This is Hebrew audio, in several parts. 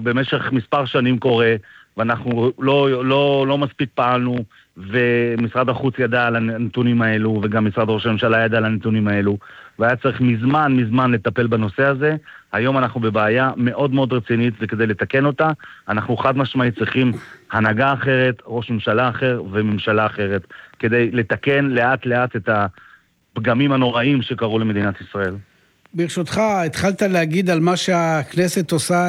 במשך מספר שנים קורה, ואנחנו לא מספיק פעלנו, ומשרד החוץ ידע על הנתונים האלו, וגם משרד ראש הממשלה ידע על הנתונים האלו, והיה צריך מזמן לטפל בנושא הזה. היום אנחנו בבעיה מאוד מאוד רצינית, וכדי לתקן אותה, אנחנו חד משמעית צריכים הנהגה אחרת, ראש ממשלה אחר וממשלה אחרת, כדי לתקן לאט לאט את הפגמים הנוראים שקרו למדינת ישראל. ברשותך, התחלת להגיד על מה שהכנסת עושה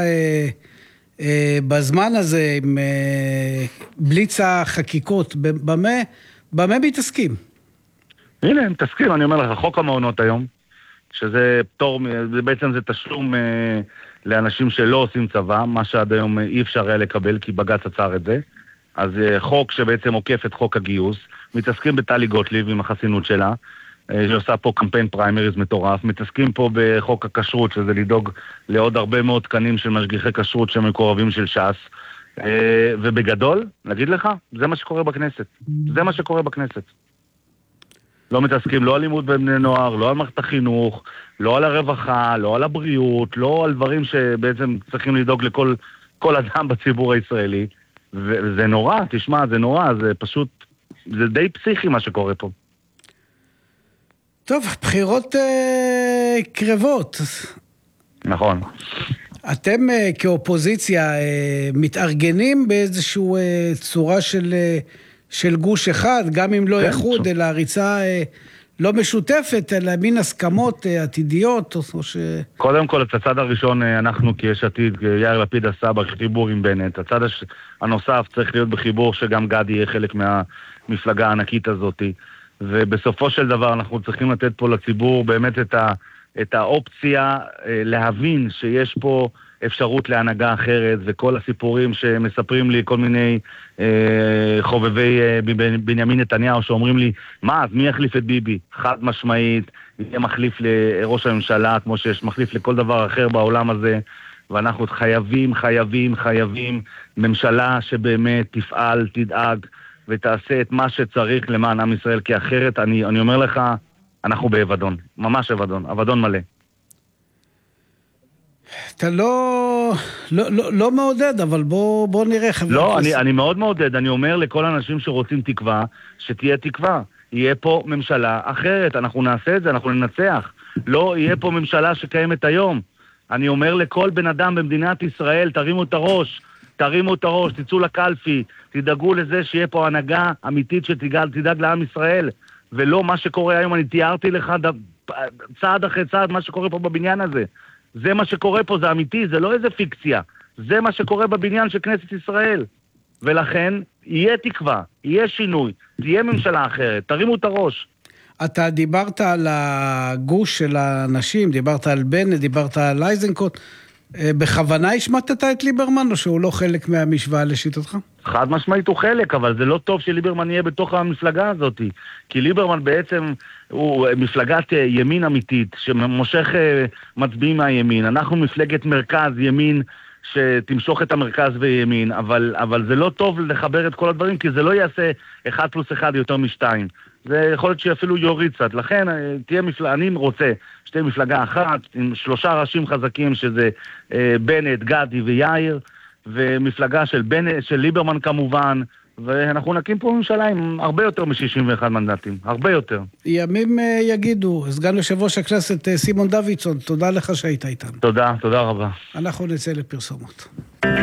בזמן הזה, עם בליץ החקיקות, במה מתעסקים? הנה, הם מתעסקים, אני אומר לך, חוק המעונות היום, שזה פטור, בעצם זה תשלום לאנשים שלא עושים צבא, מה שעד היום אי אפשר היה לקבל, כי בג"ץ עצר את זה. אז חוק שבעצם עוקף את חוק הגיוס, מתעסקים בטלי גוטליב עם החסינות שלה, שעושה פה קמפיין פריימריז מטורף, מתעסקים פה בחוק הכשרות, שזה לדאוג לעוד הרבה מאוד תקנים של משגיחי כשרות שמקורבים של ש"ס, ובגדול, נגיד לך, זה מה שקורה בכנסת. זה מה שקורה בכנסת. לא מתעסקים לא על לימוד בבני נוער, לא על מערכת החינוך, לא על הרווחה, לא על הבריאות, לא על דברים שבעצם צריכים לדאוג לכל אדם בציבור הישראלי. וזה נורא, תשמע, זה נורא, זה פשוט, זה די פסיכי מה שקורה פה. טוב, בחירות קרבות. נכון. אתם כאופוזיציה מתארגנים באיזשהו צורה של גוש אחד, גם אם לא איחוד, אלא ריצה לא משותפת, אלא מין הסכמות עתידיות, או ש... קודם כל, את הצד הראשון, אנחנו כיש עתיד, יאיר לפיד עשה בחיבור עם בנט. הצד הנוסף צריך להיות בחיבור שגם גדי יהיה חלק מהמפלגה הענקית הזאת. ובסופו של דבר אנחנו צריכים לתת פה לציבור באמת את האופציה להבין שיש פה אפשרות להנהגה אחרת, וכל הסיפורים שמספרים לי כל מיני חובבי בנימין נתניהו שאומרים לי, מה, אז מי יחליף את ביבי? חד משמעית, יהיה מחליף לראש הממשלה, כמו שיש מחליף לכל דבר אחר בעולם הזה, ואנחנו חייבים ממשלה שבאמת תפעל, תדאג, ותעשה את מה שצריך למען עם ישראל, כי אחרת, אני אומר לך, אנחנו באבדון, ממש אבדון מלא. אתה לא מעודד, אבל בוא נראה. לא, אני מאוד מעודד, אני אומר לכל אנשים שרוצים תקווה, שתהיה תקווה. יהיה פה ממשלה אחרת, אנחנו נעשה את זה, אנחנו ננצח. לא יהיה פה ממשלה שקיימת היום. אני אומר לכל בן אדם במדינת ישראל, תרימו את הראש, תצאו לקלפי, תדאגו לזה שיהיה פה הנהגה אמיתית שתדאג לעם ישראל, ולא מה שקורה היום. אני תיארתי לך צעד אחרי צעד מה שקורה פה בבניין הזה. זה מה שקורה פה, זה אמיתי, זה לא איזה פיקציה. זה מה שקורה בבניין של כנסת ישראל. ולכן יהיה תקווה, יהיה שינוי, תהיה ממשלה אחרת, תרימו את הראש. אתה דיברת על הגוש של האנשים, דיברת על בנט, דיברת על אייזנקוט, בכוונה השמעת את ליברמן, או שהוא לא חלק מהמשוואה לשיטתך? חד משמעית הוא חלק, אבל זה לא טוב שליברמן יהיה בתוך המפלגה הזאת, כי ליברמן בעצם הוא מפלגת ימין אמיתית, שמושך מצביעים מהימין. אנחנו מפלגת מרכז ימין, שתמשוך את המרכז וימין, אבל זה לא טוב לחבר את כל הדברים, כי זה לא יעשה 1 + 1 יותר מ2. זה יכול להיות שאפילו יוריד קצת. לכן אני רוצה שתהיה מפלגה אחת, עם 3 ראשים חזקים, שזה בנט, גדי ויאיר, ומפלגה של ליברמן כמובן, ואנחנו נקים פה ממשלה עם הרבה יותר מ61 מנדטים, הרבה יותר. ימים יגידו. סגן יושב ראש הכנסת סימון דוידסון, תודה לך שהיית איתנו. תודה רבה. אנחנו נצא לפרסומות.